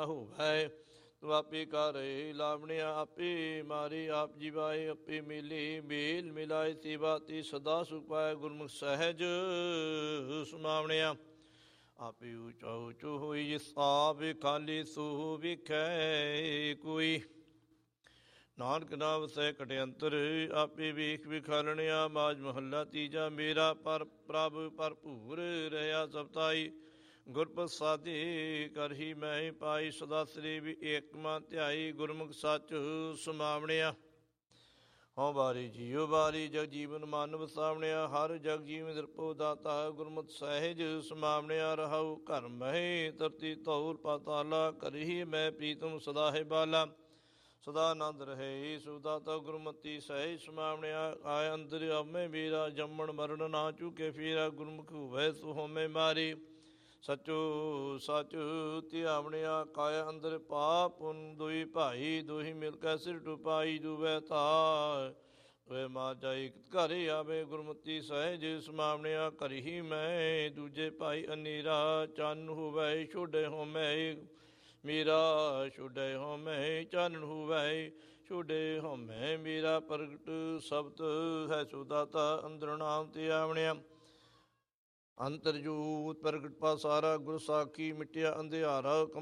ਹੋਵੈ। ਤੂੰ ਆਪੇ ਕਰ ਲਾਵਣਿਆ, ਆਪੇ ਮਾਰੇ ਆਪ ਜੀਵਾਏ, ਆਪੇ ਮੇਲੇ ਮੇਲ ਮਿਲਾਏ, ਸੇਵਾ ਤੇ ਸਦਾ ਸੁਖ ਪਾਏ, ਗੁਰਮੁਖ ਸਹਿਜ ਸਮਾਵਣਿਆ। ਆਪੇ ਊਚਾ ਊਚੋ ਹੋਈ, ਜਿਸ ਆਪ ਖਾਲੀ ਸੋ ਵੇਖੈ ਕੋਈ। ਨਾਨਕ ਨਾਮ ਵਸੈ ਘਟ ਅੰਤਰ, ਆਪੇ ਵੇਖ ਵਿਖਾਲਣਿਆ। ਮਾਝ ਮਹੱਲਾ ਤੀਜਾ। ਮੇਰਾ ਪਰ ਪ੍ਰਭ ਭਰਪੂਰ ਰਹਾ ਸਬਤਾਈ, ਗੁਰ ਪ੍ਰਸਾਦੇ ਕਰ ਹੀ ਮੈਂ ਪਾਈ। ਸਦਾ ਸਰੀਵ ਏਕ ਮਨ ਧਿਆਈ, ਗੁਰਮੁਖ ਸੱਚ ਸਮਾਵਣਿਆ। ਹਉ ਬਾਰੀ ਜੀਉ ਬਾਰੀ, ਜਗ ਜੀਵਨ ਮਨ ਵਸਾਵਣਿਆ। ਹਰ ਜਗ ਜੀਵ ਨਿਰਭਉ ਦਾਤਾ, ਗੁਰਮੁਖ ਸਹਿਜ ਸਮਾਵਣਿਆ। ਰਹਾਉ ਘਰ ਮਹਿ ਧਰਤੀ ਧੌਲ ਪਾਤਾਲਾ, ਕਰਹੀ ਮੈਂ ਪ੍ਰੀਤਮ ਸਦਾ ਹੈ ਬਾਲਾ। ਸਦਾ ਆਨੰਦ ਰਹੇ ਸੁਦਾਤਾ, ਗੁਰਮਤੀ ਸਹਿਜ ਸਮਾਵਣਿਆ। ਆਇ ਅੰਦਰ ਆਮੈ ਮੇਰਾ, ਜੰਮਣ ਮਰਨ ਨਾ ਚੁਕੇ ਫੇਰਾ। ਗੁਰਮੁਖ ਹੋਵੈ ਸੋ ਹਉਮੈ ਮਾਰੇ, ਸਚੋ ਸਚ ਧਿਆਵਣਿਆ। ਕਾਇਆ ਅੰਦਰ ਪਾਪ ਪੁਨ ਦੁਇ ਭਾਈ, ਦੁਹੀ ਮਿਲ ਕੈ ਸਿਰ ਟੁਪਾਈ। ਦੁਵੈ ਧਾਇ ਦੁਇ ਮਾਰ ਜਾਈ, ਘਰ ਆਵੇ ਗੁਰਮਤੀ ਸਹਿਜ ਸਮਾਵਣਿਆ। ਘਰ ਹੀ ਮੈਂ ਦੂਜੇ ਭਾਈ ਅਨੇਰਾ, ਚੰਨ ਹੋਵੈ ਛੋਡੈ ਹਉਮੈ ਮੇਰਾ। ਛੋਡੈ ਹਉਮੈ ਚਾਨਣ ਹੋਵੈ, ਛੋਡੈ ਹਉਮੈ ਮੇਰਾ। ਪ੍ਰਗਟ ਸ਼ਬਦ ਹੈ ਸੋ ਦਾਤਾ, ਅੰਦਰ ਨਾਮ ਧਿਆਵਣਿਆ। ਅੰਤਰ ਜੋਤ ਪ੍ਰਗਟ ਪਾਸਾਰਾ, ਗੁਰ ਸਾਖੀ ਮਿਟਿਆ ਅੰਧਿਆਰਾ।